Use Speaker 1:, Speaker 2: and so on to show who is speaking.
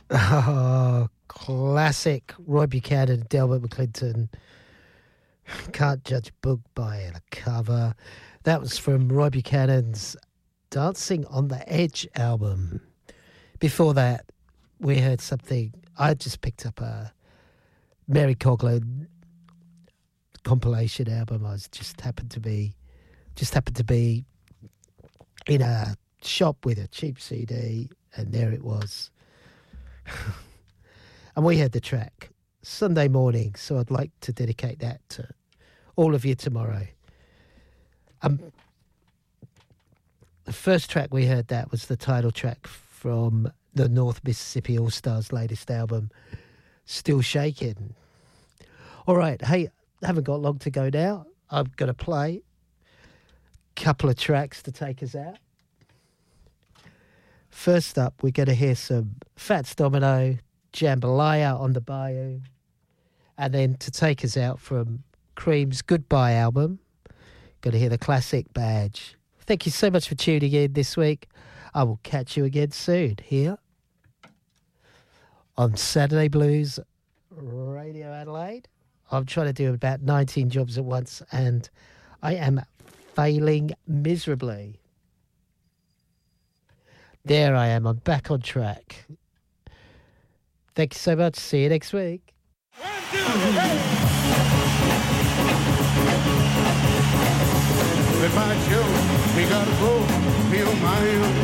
Speaker 1: Oh, classic Roy Buchanan and Delbert McClinton. Can't judge a book by a cover. That was from Roy Buchanan's Dancing on the Edge album. Before that, we heard something. I just picked up a Mary Coughlin compilation album. I was just happened to be in a shop with a cheap CD, and there it was. And we had the track Sunday Morning, so I'd like to dedicate that to all of you tomorrow. The first track we heard that was the title track from the North Mississippi All-Stars' latest album, Still Shaking. All right, hey, I haven't got long to go now. I'm going to play a couple of tracks to take us out. First up, we're going to hear some Fats Domino, Jambalaya on the Bayou. And then to take us out from Cream's Goodbye album, going to hear the classic Badge. Thank you so much for tuning in this week. I will catch you again soon here on Saturday Blues Radio Adelaide. I'm trying to do about 19 jobs at once, and I am failing miserably. There I am. I'm back on track. Thank you so much. See you next week.
Speaker 2: 1, 2, 3. Goodbye, Joe. We gotta go. Feel my